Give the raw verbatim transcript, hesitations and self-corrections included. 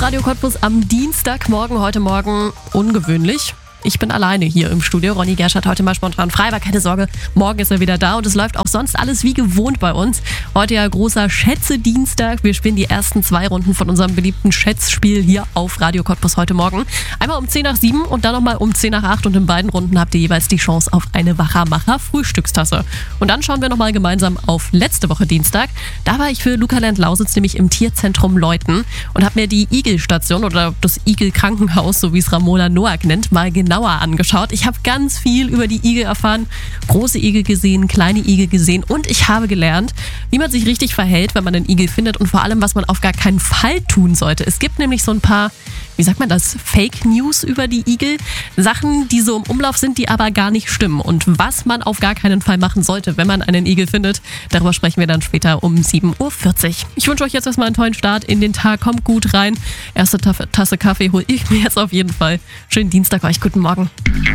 Radio Cottbus am Dienstagmorgen, heute Morgen ungewöhnlich. Ich bin alleine hier im Studio. Ronny Gersch hat heute mal spontan frei, aber keine Sorge, morgen ist er wieder da und es läuft auch sonst alles wie gewohnt bei uns. Heute ja großer Schätze-Dienstag. Wir spielen die ersten zwei Runden von unserem beliebten Schätzspiel hier auf Radio Cottbus heute Morgen. Einmal um zehn nach sieben und dann nochmal um zehn nach acht und in beiden Runden habt ihr jeweils die Chance auf eine Wachermacher-Frühstückstasse. Und dann schauen wir nochmal gemeinsam auf letzte Woche Dienstag. Da war ich für Lucaland Lausitz nämlich im Tierzentrum Leuten und habe mir die Igelstation oder das Igel-Krankenhaus, so wie es Ramona Noack nennt, mal genauer angeschaut. Ich habe ganz viel über die Igel erfahren, große Igel gesehen, kleine Igel gesehen und ich habe gelernt, wie man sich richtig verhält, wenn man einen Igel findet und vor allem, was man auf gar keinen Fall tun sollte. Es gibt nämlich so ein paar, wie sagt man das, Fake News über die Igel, Sachen, die so im Umlauf sind, die aber gar nicht stimmen und was man auf gar keinen Fall machen sollte, wenn man einen Igel findet. Darüber sprechen wir dann später um sieben Uhr vierzig. Ich wünsche euch jetzt erstmal einen tollen Start in den Tag. Kommt gut rein. Erste Tasse Kaffee hole ich mir jetzt auf jeden Fall. Schönen Dienstag euch. Guten Morgen.